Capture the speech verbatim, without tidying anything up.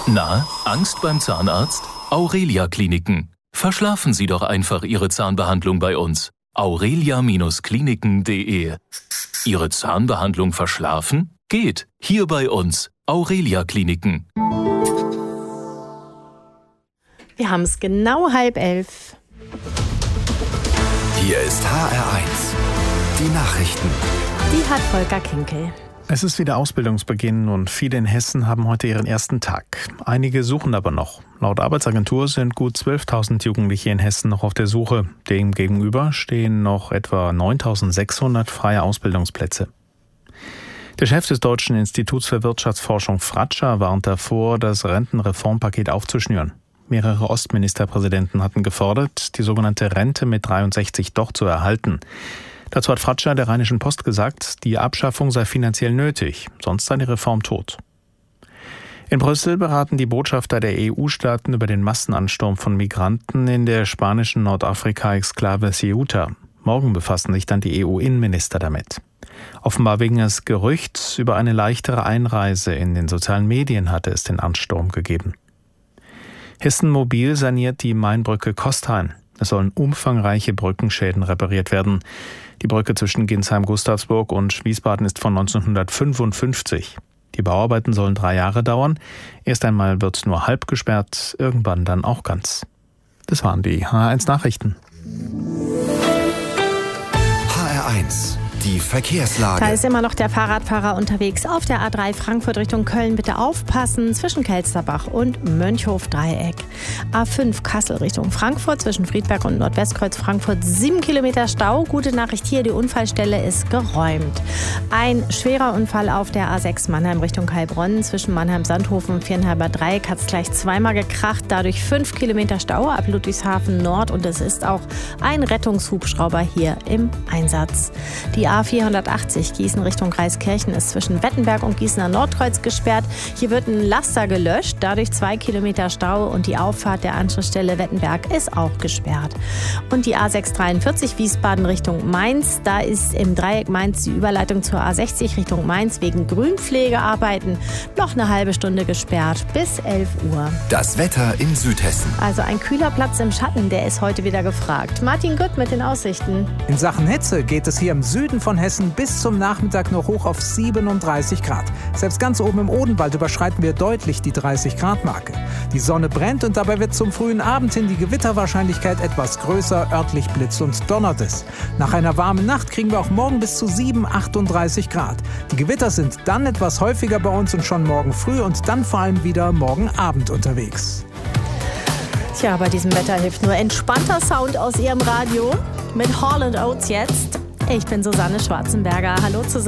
Na, Angst beim Zahnarzt? Aurelia Kliniken. Verschlafen Sie doch einfach Ihre Zahnbehandlung bei uns. aurelia Kliniken punkt de. Ihre Zahnbehandlung verschlafen? Geht. Hier bei uns. Aurelia Kliniken. Wir haben es genau halb elf. Hier ist H R eins. Die Nachrichten. Die hat Volker Kinkel. Es ist wieder Ausbildungsbeginn und viele in Hessen haben heute ihren ersten Tag. Einige suchen aber noch. Laut Arbeitsagentur sind gut zwölftausend Jugendliche in Hessen noch auf der Suche. Demgegenüber stehen noch etwa neuntausendsechshundert freie Ausbildungsplätze. Der Chef des Deutschen Instituts für Wirtschaftsforschung Fratscher warnt davor, das Rentenreformpaket aufzuschnüren. Mehrere Ostministerpräsidenten hatten gefordert, die sogenannte Rente mit dreiundsechzig doch zu erhalten. Dazu hat Fratscher der Rheinischen Post gesagt, die Abschaffung sei finanziell nötig, sonst sei die Reform tot. In Brüssel beraten die Botschafter der E U-Staaten über den Massenansturm von Migranten in der spanischen Nordafrika-Exklave Ceuta. Morgen befassen sich dann die E U-Innenminister damit. Offenbar wegen des Gerüchts über eine leichtere Einreise in den sozialen Medien hatte es den Ansturm gegeben. Hessen Mobil saniert die Mainbrücke Kostheim. Es sollen umfangreiche Brückenschäden repariert werden. Die Brücke zwischen Ginsheim-Gustavsburg und Wiesbaden ist von neunzehnhundertfünfundfünfzig. Die Bauarbeiten sollen drei Jahre dauern. Erst einmal wird nur halb gesperrt, irgendwann dann auch ganz. Das waren die H R eins Nachrichten. H R eins. Die Verkehrslage. Da ist immer noch der Fahrradfahrer unterwegs auf der A drei Frankfurt Richtung Köln. Bitte aufpassen zwischen Kelsterbach und Mönchhof-Dreieck. A fünf Kassel Richtung Frankfurt zwischen Friedberg und Nordwestkreuz Frankfurt. Sieben Kilometer Stau. Gute Nachricht hier, die Unfallstelle ist geräumt. Ein schwerer Unfall auf der A sechs Mannheim Richtung Heilbronn. Zwischen Mannheim-Sandhofen und Vierenhalber Dreieck hat es gleich zweimal gekracht. Dadurch fünf Kilometer Stau ab Ludwigshafen Nord. Und es ist auch ein Rettungshubschrauber hier im Einsatz. Die A vierhundertachtzig Gießen Richtung Reiskirchen ist zwischen Wettenberg und Gießener Nordkreuz gesperrt. Hier wird ein Laster gelöscht, dadurch zwei Kilometer Stau und die Auffahrt der Anschlussstelle Wettenberg ist auch gesperrt. Und die A sechshundertdreiundvierzig Wiesbaden Richtung Mainz, da ist im Dreieck Mainz die Überleitung zur A sechzig Richtung Mainz wegen Grünpflegearbeiten noch eine halbe Stunde gesperrt bis elf Uhr. Das Wetter in Südhessen. Also ein kühler Platz im Schatten, der ist heute wieder gefragt. Martin Gütt mit den Aussichten. In Sachen Hitze geht es hier im Süden von Hessen bis zum Nachmittag noch hoch auf siebenunddreißig Grad. Selbst ganz oben im Odenwald überschreiten wir deutlich die dreißig Grad Marke. Die Sonne brennt und dabei wird zum frühen Abend hin die Gewitterwahrscheinlichkeit etwas größer, örtlich blitzt und donnert es. Nach einer warmen Nacht kriegen wir auch morgen bis zu sieben, achtunddreißig Grad. Die Gewitter sind dann etwas häufiger bei uns und schon morgen früh und dann vor allem wieder morgen Abend unterwegs. Tja, bei diesem Wetter hilft nur entspannter Sound aus Ihrem Radio mit Hall and Oates jetzt. Ich bin Susanne Schwarzenberger. Hallo zusammen.